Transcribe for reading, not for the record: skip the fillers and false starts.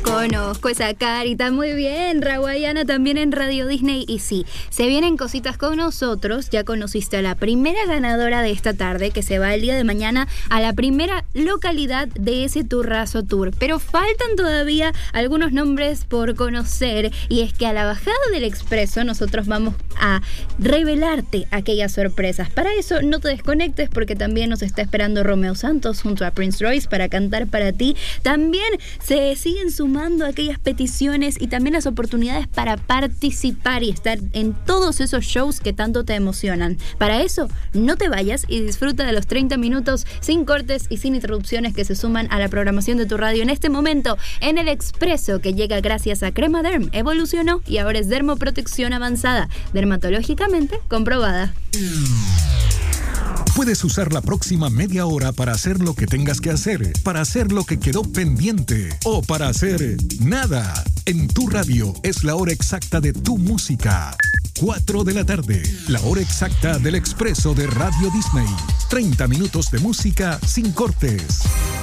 Conozco esa carita, muy bien. Rawayana también en Radio Disney. Y sí, se vienen cositas con nosotros. Ya conociste a la primera ganadora de esta tarde, que se va el día de mañana a la primera localidad de ese Turrazo Tour. Pero faltan todavía algunos nombres por conocer. Y es que a la bajada del expreso nosotros vamos a revelarte aquellas sorpresas. Para eso no te desconectes, porque también nos está esperando Romeo Santos junto a Prince Royce para cantar para ti. También se siguen sumando aquellas peticiones y también las oportunidades para participar y estar en todos esos shows que tanto te emocionan. Para eso, no te vayas y disfruta de los 30 minutos sin cortes y sin interrupciones que se suman a la programación de tu radio en este momento en el Expreso, que llega gracias a Crema Derm. Evolucionó y ahora es dermoprotección avanzada, dermatológicamente comprobada. Puedes usar la próxima media hora para hacer lo que tengas que hacer, para hacer lo que quedó pendiente o para hacer nada. En tu radio es la hora exacta de tu música. 4 de la tarde, la hora exacta del Expreso de Radio Disney. 30 minutos de música sin cortes.